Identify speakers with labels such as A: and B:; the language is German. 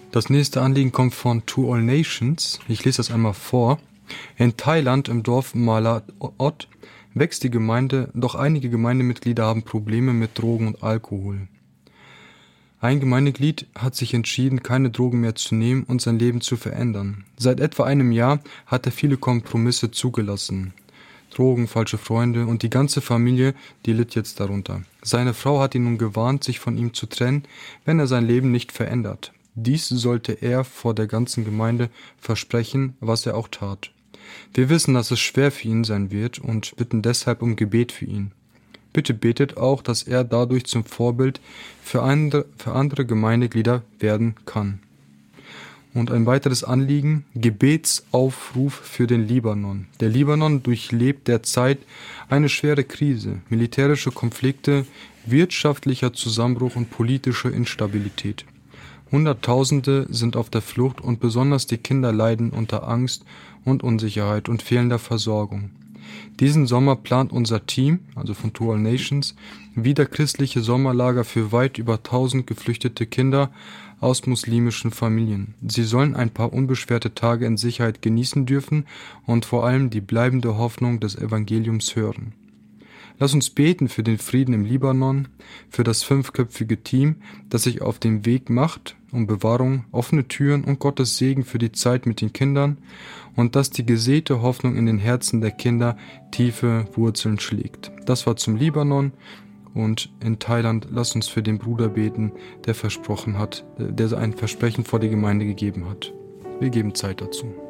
A: Das nächste Anliegen kommt von To All Nations. Ich lese das einmal vor. In Thailand im Dorf Malaot wächst die Gemeinde, doch einige Gemeindemitglieder haben Probleme mit Drogen und Alkohol. Ein Gemeindeglied hat sich entschieden, keine Drogen mehr zu nehmen und sein Leben zu verändern. Seit etwa einem Jahr hat er viele Kompromisse zugelassen. Drogen, falsche Freunde und die ganze Familie, die litt jetzt darunter. Seine Frau hat ihn nun gewarnt, sich von ihm zu trennen, wenn er sein Leben nicht verändert. Dies sollte er vor der ganzen Gemeinde versprechen, was er auch tat. Wir wissen, dass es schwer für ihn sein wird und bitten deshalb um Gebet für ihn. Bitte betet auch, dass er dadurch zum Vorbild für andere Gemeindeglieder werden kann. Und ein weiteres Anliegen, Gebetsaufruf für den Libanon. Der Libanon durchlebt derzeit eine schwere Krise, militärische Konflikte, wirtschaftlicher Zusammenbruch und politische Instabilität. Hunderttausende sind auf der Flucht und besonders die Kinder leiden unter Angst und Unsicherheit und fehlender Versorgung. Diesen Sommer plant unser Team, also von To All Nations, wieder christliche Sommerlager für weit über 1000 geflüchtete Kinder aus muslimischen Familien. Sie sollen ein paar unbeschwerte Tage in Sicherheit genießen dürfen und vor allem die bleibende Hoffnung des Evangeliums hören. Lass uns beten für den Frieden im Libanon, für das 5-köpfige Team, das sich auf den Weg macht, um Bewahrung, offene Türen und Gottes Segen für die Zeit mit den Kindern und dass die gesäte Hoffnung in den Herzen der Kinder tiefe Wurzeln schlägt. Das war zum Libanon und in Thailand. Lass uns für den Bruder beten, der versprochen hat, der ein Versprechen vor die Gemeinde gegeben hat. Wir geben Zeit dazu.